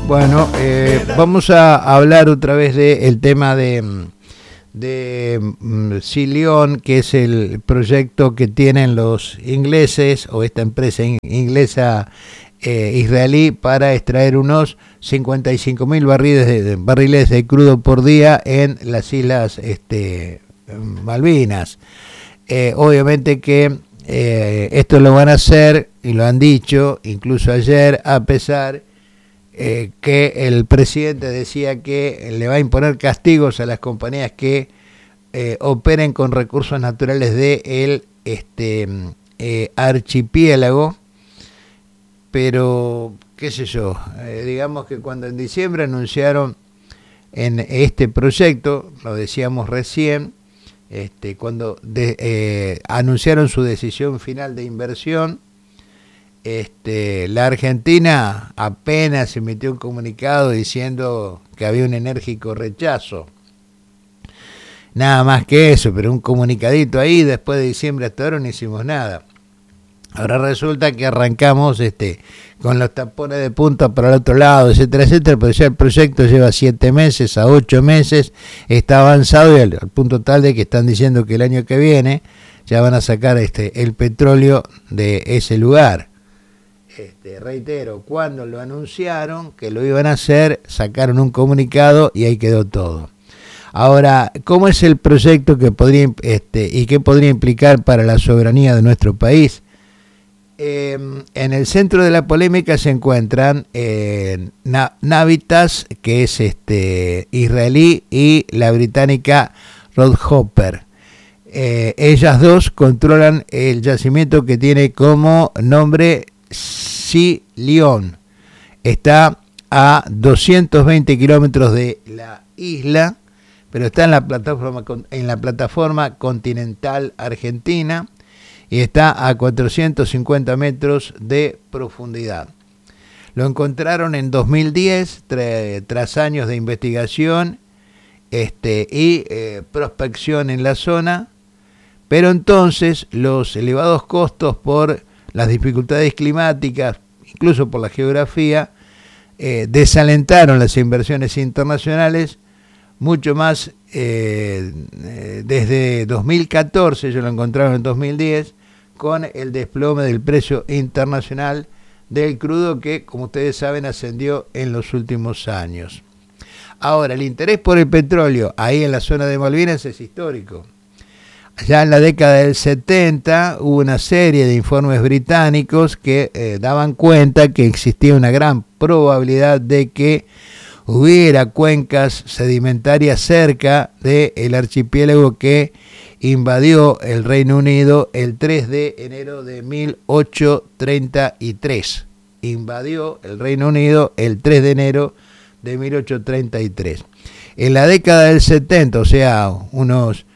Bueno, vamos a hablar otra vez del tema de Silión, que es el proyecto que tienen los ingleses o esta empresa inglesa israelí para extraer unos 55.000 barriles de crudo por día en las islas Malvinas. Obviamente que esto lo van a hacer y lo han dicho incluso ayer, a pesar que el presidente decía que le va a imponer castigos a las compañías que operen con recursos naturales de archipiélago. Pero qué sé yo, digamos que cuando en diciembre anunciaron en este proyecto, lo decíamos recién, cuando anunciaron su decisión final de inversión, la Argentina apenas emitió un comunicado diciendo que había un enérgico rechazo. Nada más que eso, pero un comunicadito ahí. Después de diciembre hasta ahora no hicimos nada. Ahora resulta que arrancamos con los tapones de punta para el otro lado, etcétera, etcétera, pero ya el proyecto lleva 7 meses a 8 meses, está avanzado y al punto tal de que están diciendo que el año que viene ya van a sacar el petróleo de ese lugar. Reitero, cuando lo anunciaron que lo iban a hacer, sacaron un comunicado y ahí quedó todo. Ahora, ¿cómo es el proyecto que podría y qué podría implicar para la soberanía de nuestro país? En el centro de la polémica se encuentran Navitas, que es israelí, y la británica Rodhopper. Ellas dos controlan el yacimiento que tiene como nombre Silión. Está a 220 kilómetros de la isla, pero está en la plataforma continental argentina y está a 450 metros de profundidad. Lo encontraron en 2010 tras años de investigación y prospección en la zona, pero entonces los elevados costos por las dificultades climáticas, incluso por la geografía, desalentaron las inversiones internacionales, mucho más desde 2014, ellos lo encontraron en 2010, con el desplome del precio internacional del crudo que, como ustedes saben, ascendió en los últimos años. Ahora, el interés por el petróleo ahí en la zona de Malvinas es histórico. Ya en la década del 70 hubo una serie de informes británicos que daban cuenta que existía una gran probabilidad de que hubiera cuencas sedimentarias cerca del archipiélago que invadió el Reino Unido el 3 de enero de 1833. Invadió el Reino Unido el 3 de enero de 1833. En la década del 70, o sea, unos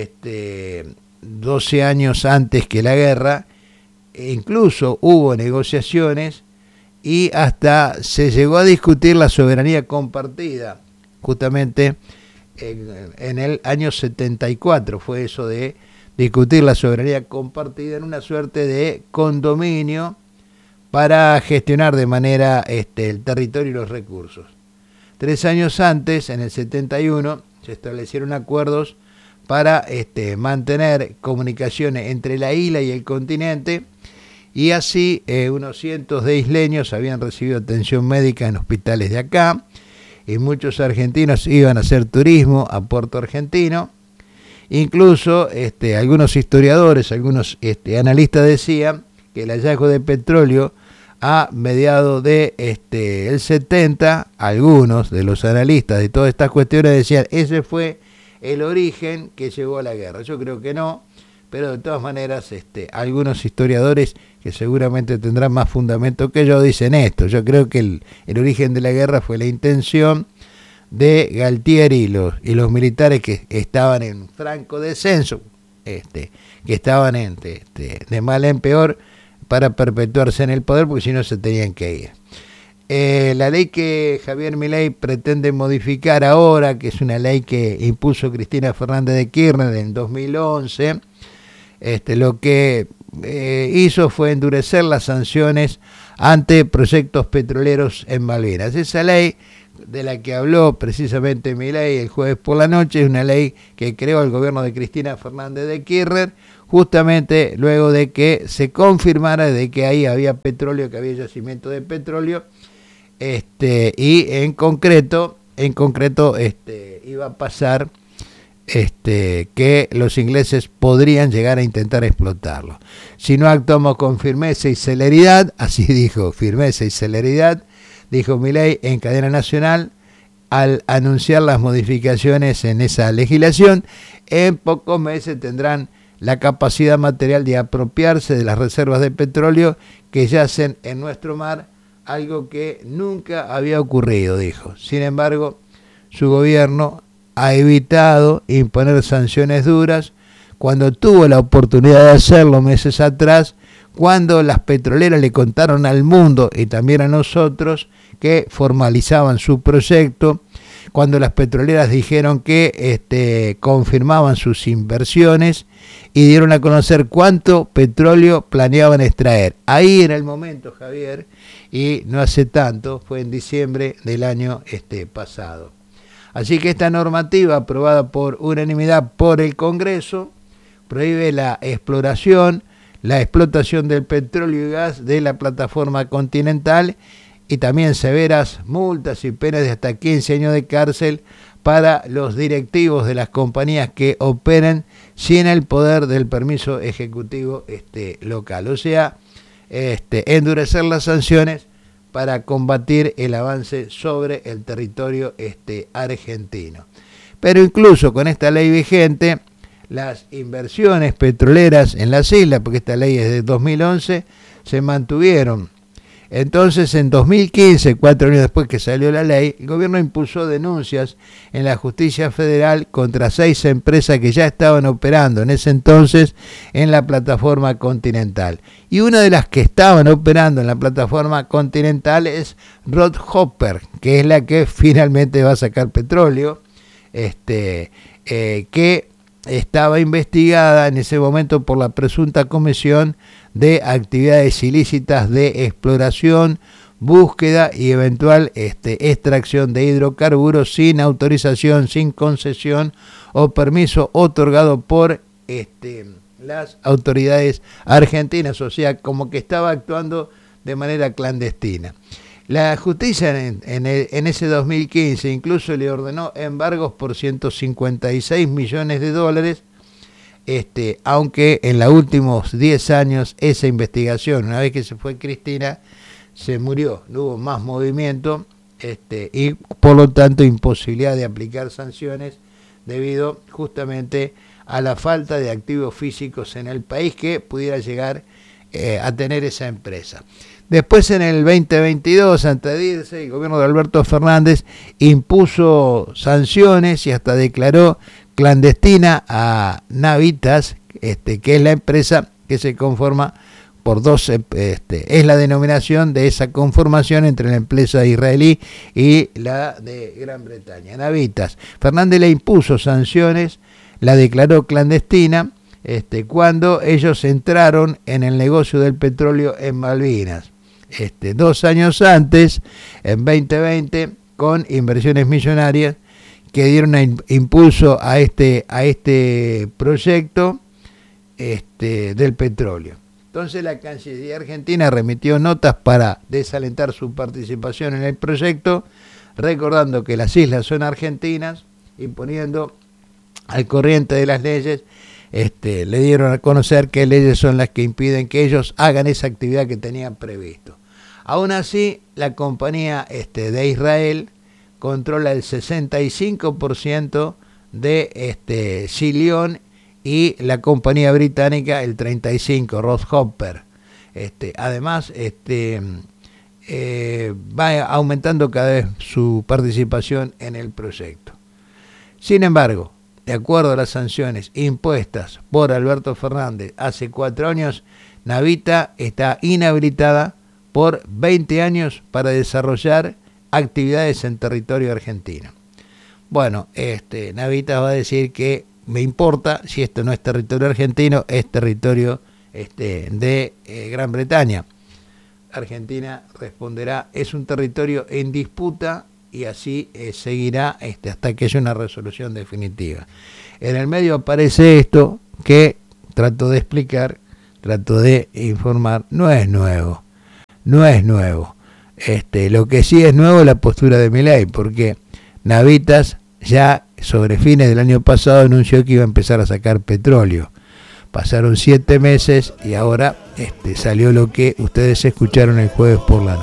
12 años antes que la guerra, incluso hubo negociaciones y hasta se llegó a discutir la soberanía compartida. Justamente en el año 74 fue eso de discutir la soberanía compartida en una suerte de condominio para gestionar de manera el territorio y los recursos. 3 años antes, en el 71, se establecieron acuerdos para mantener comunicaciones entre la isla y el continente, y así unos cientos de isleños habían recibido atención médica en hospitales de acá, y muchos argentinos iban a hacer turismo a Puerto Argentino. Incluso algunos historiadores, algunos analistas decían que el hallazgo de petróleo a mediados de el 70, algunos de los analistas de todas estas cuestiones decían ese fue el origen que llevó a la guerra. Yo creo que no, pero de todas maneras algunos historiadores que seguramente tendrán más fundamento que yo dicen esto. Yo creo que el origen de la guerra fue la intención de Galtieri y los militares que estaban en franco descenso, que estaban de mal en peor para perpetuarse en el poder, porque si no se tenían que ir. La ley que Javier Milei pretende modificar ahora, que es una ley que impuso Cristina Fernández de Kirchner en 2011, lo que hizo fue endurecer las sanciones ante proyectos petroleros en Malvinas. Esa ley de la que habló precisamente Milei el jueves por la noche es una ley que creó el gobierno de Cristina Fernández de Kirchner, justamente luego de que se confirmara de que ahí había petróleo, que había yacimiento de petróleo, y en concreto iba a pasar que los ingleses podrían llegar a intentar explotarlo. Si no actuamos con firmeza y celeridad, así dijo, firmeza y celeridad, dijo Milei en cadena nacional, al anunciar las modificaciones en esa legislación, en pocos meses tendrán la capacidad material de apropiarse de las reservas de petróleo que yacen en nuestro mar, algo que nunca había ocurrido, dijo. Sin embargo, su gobierno ha evitado imponer sanciones duras cuando tuvo la oportunidad de hacerlo meses atrás, cuando las petroleras le contaron al mundo y también a nosotros que formalizaban su proyecto, cuando las petroleras dijeron que confirmaban sus inversiones y dieron a conocer cuánto petróleo planeaban extraer. Ahí era el momento, Javier, y no hace tanto, fue en diciembre del año pasado. Así que esta normativa, aprobada por unanimidad por el Congreso, prohíbe la exploración, la explotación del petróleo y gas de la plataforma continental y también severas multas y penas de hasta 15 años de cárcel para los directivos de las compañías que operen sin el poder del permiso ejecutivo local. O sea, endurecer las sanciones para combatir el avance sobre el territorio argentino. Pero incluso con esta ley vigente, las inversiones petroleras en las islas, porque esta ley es de 2011, se mantuvieron. Entonces, en 2015, 4 años después que salió la ley, el gobierno impuso denuncias en la justicia federal contra 6 empresas que ya estaban operando en ese entonces en la plataforma continental. Y una de las que estaban operando en la plataforma continental es Rothoper, que es la que finalmente va a sacar petróleo, que estaba investigada en ese momento por la presunta comisión de actividades ilícitas de exploración, búsqueda y eventual extracción de hidrocarburos sin autorización, sin concesión o permiso otorgado por las autoridades argentinas, o sea, como que estaba actuando de manera clandestina. La justicia en ese 2015 incluso le ordenó embargos por 156 millones de dólares, aunque en los últimos 10 años esa investigación, una vez que se fue Cristina, se murió, no hubo más movimiento y por lo tanto imposibilidad de aplicar sanciones debido justamente a la falta de activos físicos en el país que pudiera llegar a tener esa empresa. Después, en el 2022, antes de irse, el gobierno de Alberto Fernández impuso sanciones y hasta declaró clandestina a Navitas, que es la empresa que se conforma por dos, es la denominación de esa conformación entre la empresa israelí y la de Gran Bretaña, Navitas. Fernández le impuso sanciones, la declaró clandestina, cuando ellos entraron en el negocio del petróleo en Malvinas. 2 años antes, en 2020, con inversiones millonarias que dieron impulso a este proyecto del petróleo. Entonces la Cancillería Argentina remitió notas para desalentar su participación en el proyecto, recordando que las islas son argentinas y poniendo al corriente de las leyes. Le dieron a conocer qué leyes son las que impiden que ellos hagan esa actividad que tenían previsto. Aún así, la compañía de Israel controla el 65% de Chilión y la compañía británica el 35%, Rothoper. Además, va aumentando cada vez su participación en el proyecto. Sin embargo, de acuerdo a las sanciones impuestas por Alberto Fernández hace 4 años, Navita está inhabilitada por 20 años para desarrollar actividades en territorio argentino. Bueno, Navita va a decir que me importa si esto no es territorio argentino, es territorio de Gran Bretaña. Argentina responderá, es un territorio en disputa y así seguirá hasta que haya una resolución definitiva. En el medio aparece esto que trato de explicar, trato de informar, no es nuevo. Lo que sí es nuevo es la postura de Milei, porque Navitas ya sobre fines del año pasado anunció que iba a empezar a sacar petróleo. Pasaron 7 meses y ahora salió lo que ustedes escucharon el jueves por la noche.